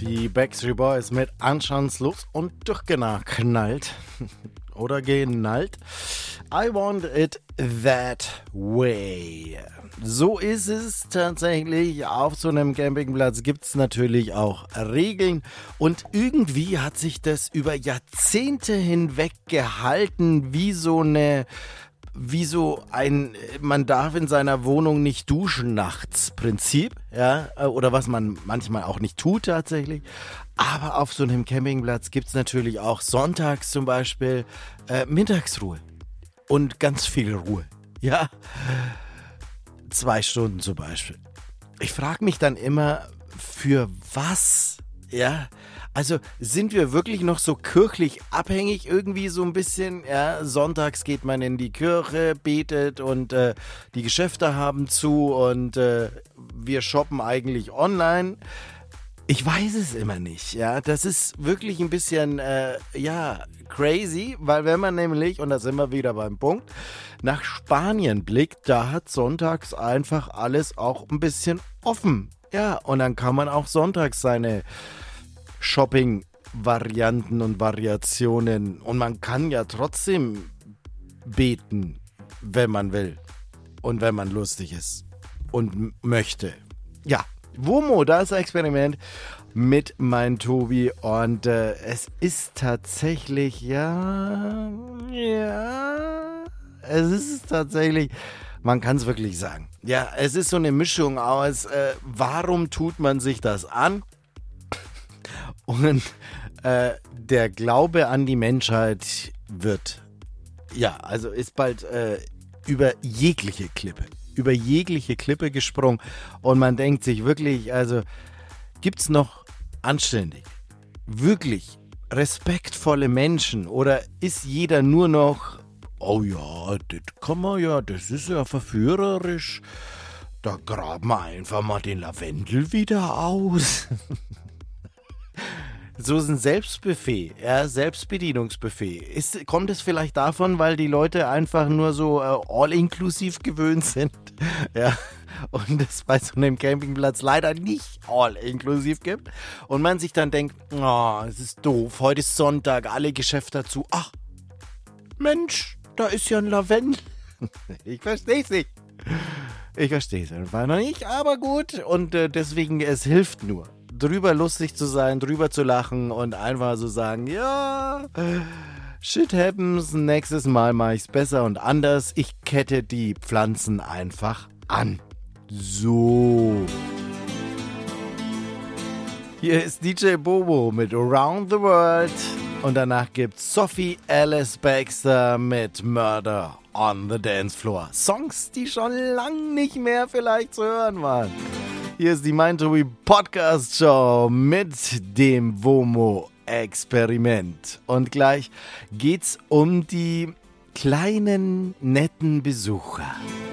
Die Backstreet Boys mit anstandslos und durchgeknallt oder genallt. I want it that way. So ist es tatsächlich. Auf so einem Campingplatz gibt es natürlich auch Regeln und irgendwie hat sich das über Jahrzehnte hinweg gehalten, wie so ein man darf in seiner Wohnung nicht duschen nachts Prinzip, ja, oder was man manchmal auch nicht tut tatsächlich. Aber auf so einem Campingplatz gibt es natürlich auch sonntags zum Beispiel Mittagsruhe und ganz viel Ruhe, ja. 2 Stunden zum Beispiel. Ich frage mich dann immer, für was, ja. Also sind wir wirklich noch so kirchlich abhängig irgendwie so ein bisschen? Ja, sonntags geht man in die Kirche, betet und die Geschäfte haben zu und wir shoppen eigentlich online. Ich weiß es immer nicht, ja. Das ist wirklich ein bisschen, crazy, weil wenn man nämlich, und da sind wir wieder beim Punkt, nach Spanien blickt, da hat sonntags einfach alles auch ein bisschen offen. Ja, und dann kann man auch sonntags seine Shopping-Varianten und Variationen. Und man kann ja trotzdem beten, wenn man will. Und wenn man lustig ist und möchte. Ja, WOMO, das Experiment mit mein Tobi. Und es ist tatsächlich, es ist tatsächlich, man kann es wirklich sagen. Ja, es ist so eine Mischung aus, warum tut man sich das an? Und der Glaube an die Menschheit ist bald über jegliche Klippe gesprungen. Und man denkt sich wirklich, also gibt's noch anständig, wirklich respektvolle Menschen oder ist jeder nur noch, oh ja, das kann man ja, das ist ja verführerisch, da graben wir einfach mal den Lavendel wieder aus. So ist ein Selbstbuffet, ja, Selbstbedienungsbuffet. Kommt es vielleicht davon, weil die Leute einfach nur so all-inklusiv gewöhnt sind? Ja, und es bei so einem Campingplatz leider nicht all-inklusiv gibt. Und man sich dann denkt, oh, es ist doof, heute ist Sonntag, alle Geschäfte dazu. Ach, Mensch, da ist ja ein Lavendel. Ich verstehe es nicht. Ich verstehe es einfach noch nicht, aber gut. Und deswegen, es hilft nur. Drüber lustig zu sein, drüber zu lachen und einfach so sagen, ja, shit happens, nächstes Mal mache ich es besser und anders. Ich kette die Pflanzen einfach an. So. Hier ist DJ Bobo mit Around the World und danach gibt's Sophie Alice Baxter mit Murder on the Dance Floor. Songs, die schon lang nicht mehr vielleicht zu hören waren. Hier ist die Mein Tobi Podcast Show mit dem WOMO-Experiment. Und gleich geht's um die kleinen, netten Besucher.